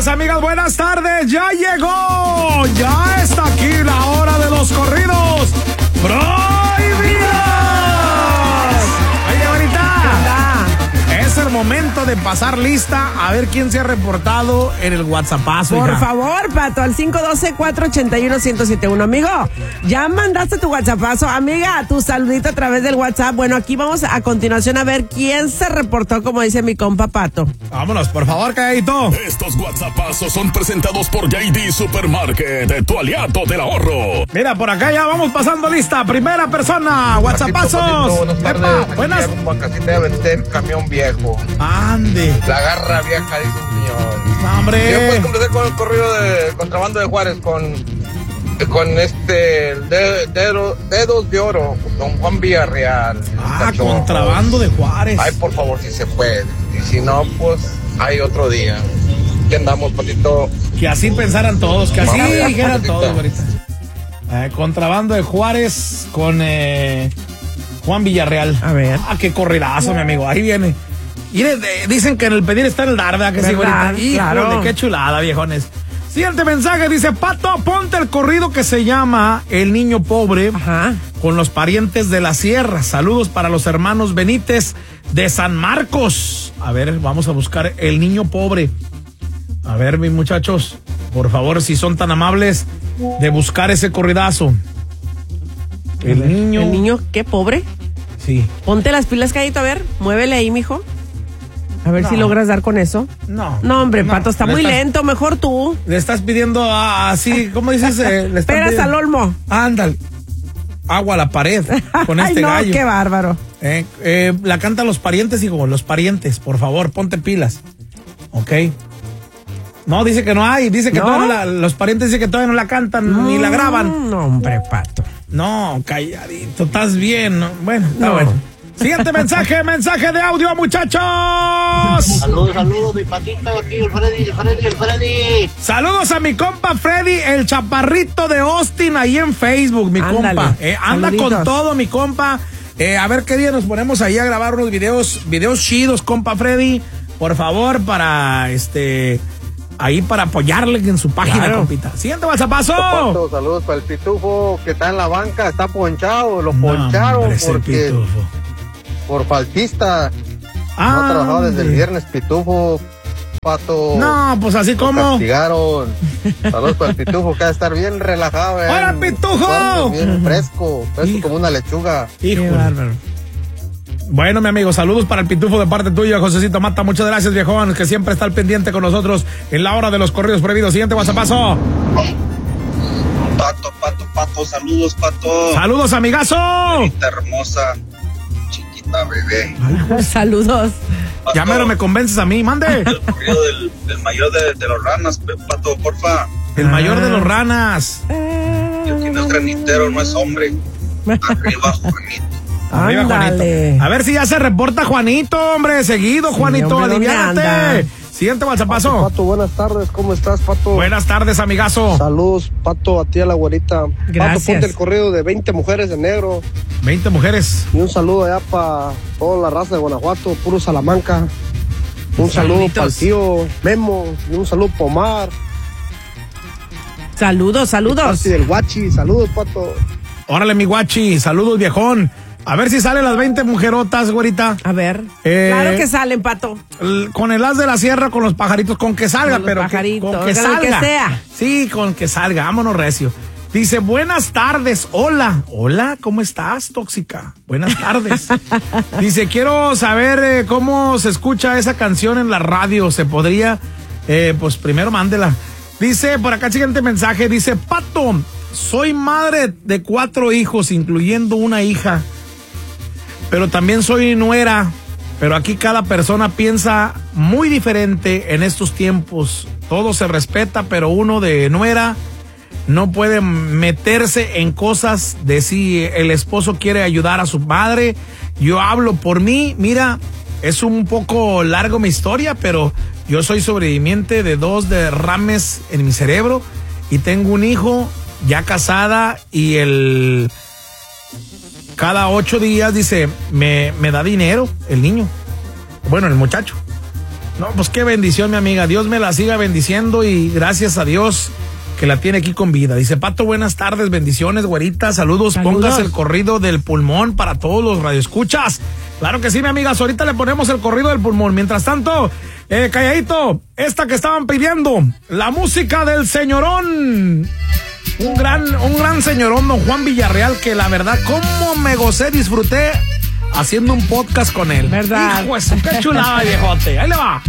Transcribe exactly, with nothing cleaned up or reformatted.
amigas, buenas tardes. Ya llegó, ya está aquí la hora de los corridos prohibidos. Oye, ahorita es el momento de pasar lista a ver quién se ha reportado en el WhatsAppazo. Por hija. favor, Pato, al cinco uno dos, cuatro ocho uno, uno cero siete uno. Amigo, ya mandaste tu WhatsAppazo. Amiga, tu saludito a través del WhatsApp. Bueno, aquí vamos a continuación a ver quién se reportó, como dice mi compa Pato. Vámonos, por favor, calladito. Estos WhatsAppazos son presentados por J D Supermarket, tu aliado del ahorro. Mira, por acá ya vamos pasando lista. Primera persona, WhatsAppazos. Buenas tardes. Epa, buenas. Un casita de vender camión viejo. Ande. La garra vieja, dice un señor. No, hombre. Yo puedo completar con el corrido de contrabando de Juárez con, con este de, dedo, dedos de oro, don Juan Villarreal. Ah, Cachorros. contrabando de Juárez. Ay, por favor, si se puede. Y si no, pues hay otro día. ¿Qué andamos, Patito? Que así pensaran todos, que así Vamos, dijeran Patito. todos ahorita. Eh, contrabando de Juárez con eh, Juan Villarreal. A ver. Ah, qué corridazo, mi amigo. Ahí viene. Y de- de- dicen que en el pedir está en el dar, ¿verdad? Que sí, ¿Verdad? güerita? Híjole, Claro. qué chulada, viejones. Siguiente mensaje, dice, Pato, ponte el corrido que se llama El Niño Pobre. Ajá. Con los parientes de la sierra. Saludos para los hermanos Benítez de San Marcos. A ver, vamos a buscar El Niño Pobre. A ver, mis muchachos, por favor, si son tan amables de buscar ese corridazo. El niño. El niño, qué pobre. Sí. Ponte las pilas, Cayito, a ver. Muévele ahí, mijo. A ver No. si logras dar con eso. No. No, hombre, no, Pato, está le muy estás- lento. Mejor tú. Le estás pidiendo a- así, ¿cómo dices? Eh, le estás Peras pidiendo- al olmo. Ándale. Agua a la pared con este Ay, no, gallo. qué bárbaro. Eh, eh, la cantan los parientes, hijo, los parientes, por favor, ponte pilas. ¿Ok? No, dice que no hay, dice que ¿No? todavía no la- los parientes dicen que todavía no la cantan ni la graban. Mm, No, hombre, Pato. No, calladito, estás bien. ¿no? Bueno, está No. bueno. Siguiente mensaje, mensaje de audio, muchachos. Saludos, saludos, mi patito, aquí el Freddy, el Freddy, el Freddy. Saludos a mi compa Freddy, el chaparrito de Austin, ahí en Facebook, mi Ándale, compa. Eh, anda saluditos. con todo, mi compa. Eh, a ver qué día nos ponemos ahí a grabar unos videos, videos chidos, compa Freddy. Por favor, para este, ahí para apoyarle en su página, Claro. compita. Siguiente WhatsAppazo. Pato, saludos para el pitufo que está en la banca, está ponchado, lo No, poncharon hombre, ese porque pitufo. por faltista. Ah, No ha trabajado desde el hombre. viernes, pitufo, Pato. No, pues así Lo como. castigaron. Saludos para el pitufo que va a estar bien relajado. eh. ¡Hola, pitufo! Cuando Bien fresco, fresco Hijo. como una lechuga. Qué Híjole. bárbaro. Bueno, mi amigo, saludos para el pitufo de parte tuya, Josecito Mata. Muchas gracias, viejón, que siempre está al pendiente con nosotros en la hora de los corridos prohibidos. Siguiente WhatsAppazo. Pato, pato, pato, saludos, pato. Saludos, amigazo. Chiquita hermosa, chiquita bebé. Saludos. Pato, Ya mero me convences a mí, mande. El corrido del, del mayor de, de los ranas, pe- pato, porfa. El mayor de los ranas. Y aquí no es granitero, no es hombre. Arriba, Juanito. Arriba, Ándale. Juanito. A ver si ya se reporta Juanito, hombre. Seguido, Juanito, hombre, ¿dónde anda? aliviánate. Siguiente WhatsAppazo. Pato, buenas tardes, ¿cómo estás, Pato? Buenas tardes, amigazo. Saludos, Pato, a ti, a la güerita. Gracias. Pato, ponte el corrido de veinte mujeres de negro. veinte mujeres. Y un saludo allá para toda la raza de Guanajuato, puro Salamanca. Un saludo Saluditos. para el tío Memo. Y un saludo para Omar. Saludos, saludos. Parte del Guachi. Saludos, Pato. Órale, mi guachi. Saludos, viejón. A ver si salen las veinte mujerotas, güerita. A ver. Eh, Claro que salen, Pato. L- Con el as de la sierra, con los pajaritos, con que salga, Con los pero que- pajaritos, con que con lo salga. que sea. Sí, con que salga, vámonos recio. Dice, buenas tardes, hola. Hola, ¿cómo estás, tóxica? Buenas tardes. Dice, quiero saber eh, cómo se escucha esa canción en la radio. ¿Se podría? Eh, pues primero mándela. Dice, por acá siguiente mensaje, dice, Pato, soy madre de cuatro hijos, incluyendo una hija. Pero también soy nuera, pero aquí cada persona piensa muy diferente en estos tiempos. Todo se respeta, pero uno de nuera no puede meterse en cosas de si el esposo quiere ayudar a su madre. Yo hablo por mí, mira, es un poco largo mi historia, pero yo soy sobreviviente de dos derrames en mi cerebro y tengo un hijo ya casada y el... Cada ocho días, dice, me, me da dinero el niño. Bueno, el muchacho. No, pues qué bendición, mi amiga. Dios me la siga bendiciendo y gracias a Dios que la tiene aquí con vida. Dice, Pato, buenas tardes, bendiciones, güerita, saludos, Saludos. Pongas el corrido del pulmón para todos los radioescuchas. Claro que sí, mi amiga, ahorita le ponemos el corrido del pulmón. Mientras tanto, eh, calladito, esta que estaban pidiendo, la música del señorón. Un gran, un gran señorón, don Juan Villarreal, que la verdad, cómo me gocé, disfruté haciendo un podcast con él. ¿Verdad? Hijo de su, qué chulada, viejote. Ahí le va.